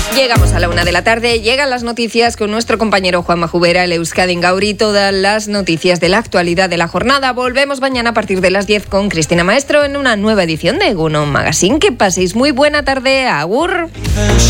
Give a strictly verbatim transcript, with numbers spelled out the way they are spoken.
Llegamos a la una de la tarde, llegan las noticias con nuestro compañero Juanma Jubera, el Euskadin Gauri, todas las noticias de la actualidad de la jornada. Volvemos mañana a partir de las diez con Cristina Maestro en una nueva edición de Egunon Magazine. Que paséis muy buena tarde, agur.